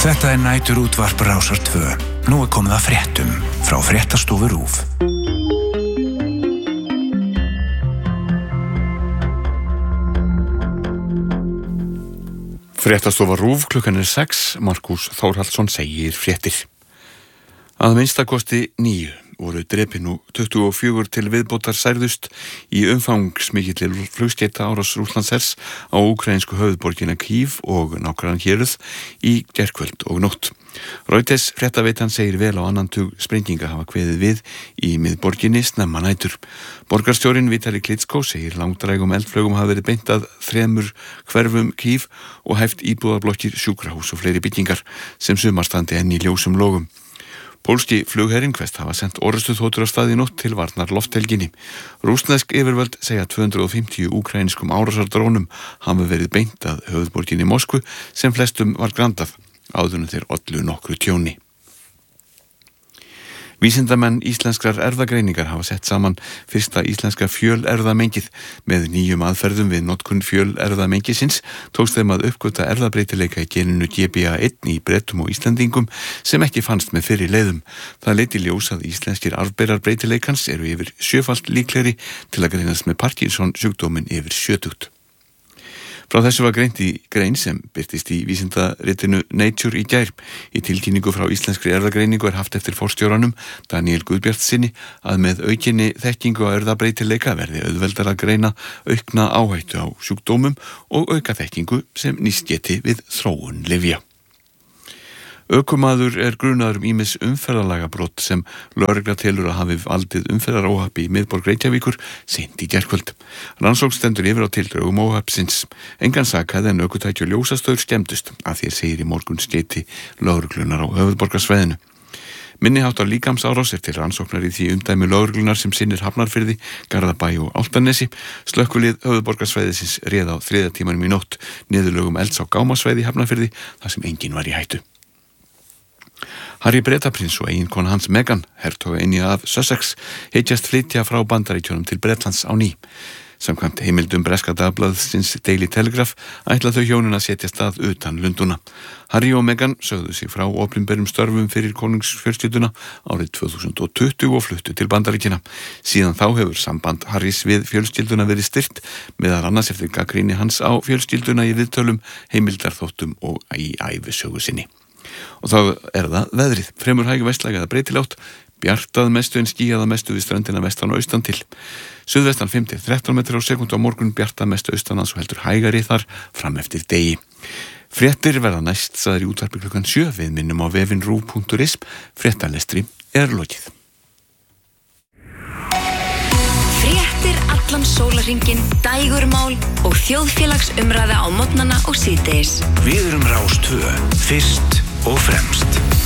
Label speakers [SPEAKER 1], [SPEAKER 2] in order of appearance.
[SPEAKER 1] Þetta nætur útvarp Rásar 2. Nú komið að fréttum frá Fréttastofu RÚV.
[SPEAKER 2] Fréttastofa RÚV, klukkan 6, Markús Þórhallsson segir fréttir. Að minnstakosti 9 voru drepin og 24 til viðbótar særðust í umfangsmikilli flugskeyta árás Rússlandshers á úkraínsku höfuðborgina Kyiv og nágrann héruð í gærkvöld og nótt. Reuters fréttaveitan segir vel á annan tug sprenginga hafa kveðið við í miðborginni snemma nætur. Borgarstjórinn Vitali Klitschko segir langdrægum eldflögum hafa verið beint að 3 hverfum Kyiv og hæft íbúðarblokkir, sjúkrahús og fleiri byggingar sem sumar standi enn í ljósum logum. Pólski flugherinn Quest hafa sent orrustuþotur af stað í nótt til varnar lofthelginni. Rússnesk yfirvöld segja 250 úkraínskum árásardrónum hafa verið beint að höfuðborginni Moskvu sem flestum var grandað, áður en þeir ollu nokkru tjóni. Vísindamenn íslenskrar erfðagreiningar hafa sett saman fyrsta íslenska fjölerfðamengið. Með nýjum aðferðum við notkun fjölerfðamengisins tókst þeim að uppgöta erfðabreytileika í geninu GBA1 í Bretum og Íslendingum sem ekki fannst með fyrri leiðum. Það leiddi í ljós að íslenskir arfbeirar breytileikans eru yfir 7-falt líklegri til að greinast með Parkinson sjúkdóminn yfir 70. Frá þessu var greint í grein sem birtist í vísindaritinu Nature í gær. Í tilkynningu frá íslenskri erfðagreiningu haft eftir forstjóranum Daniel Guðbjartssyni að með aukinni þekkingu á erfðabreytileika verði auðveldar að greina aukna áhættu á sjúkdómum og auka þekkingu sem nýst geti við þróun lyfja. Ökumaður er grunaður ýmis umferðarlagabrot sem lögregla telur að hafi valdið umferðaróhappi í miðborg Reykjavíkur seint í gærkvöld. Rannsókn stendur yfir á tildrögum óhappsins. Engan sakaði en ökutæki og ljósastaur skemmdust, að því segir í morgunskeyti lögreglunar á höfuðborgarsvæðinu. Minniháttar líkamsárás er til rannsóknar í því umdæmi lögreglunar sem sinnir Hafnarfirði, Garðabæ og Álftanesi. Slökkvilið höfuðborgarsvæðisins réð á 3. tímanum í nótt niðurlögum elds á Gámasvæði í Hafnarfirði þar sem enginn var í hættu. Harry Bretaprins og eiginkona hans Meghan, hertogaynja af Sussex, hyggjast flytja frá Bandaríkjunum til Bretlands á ný. Samkvæmt heimildum breska dagblaðsins Daily Telegraph ætla þau hjónin að setja stað utan Lundúna. Harry og Meghan sögðu sig frá opinberum störfum fyrir konungsfjölskylduna árið 2020 og fluttu til Bandaríkjanna. Síðan þá hefur samband Harrys við fjölskylduna verið styrkt, meðal annars eftir gagnrýni hans á fjölskylduna í viðtölum, heimildarþáttum og í ævisögu sinni. Og þá er það veðrið, fremur hæg vestlæg eða breytilátt, bjartað mestu en skýjað að mestu við ströndina vestan og austan til. Suðvestan 5-13 metrar á sekúndu á morgun, bjartað mestu austanlands og heldur hægari þar fram eftir degi. Fréttir verða næst sagðar í útvarpi klukkan 7, við minnum á vefinn ruv.is. Fréttalestri er lokið.
[SPEAKER 3] Fréttir allan sólarhringinn, dægurmál og þjóðfélagsumræða á morgnana og síðdegis.
[SPEAKER 1] Við erum Rás 2, fyrst og fremst.